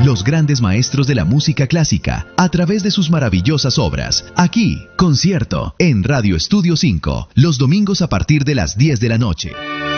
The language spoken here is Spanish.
los grandes maestros de la música clásica, a través de sus maravillosas obras. Aquí, concierto, en Radio Estudio 5, los domingos a partir de las 10 de la noche.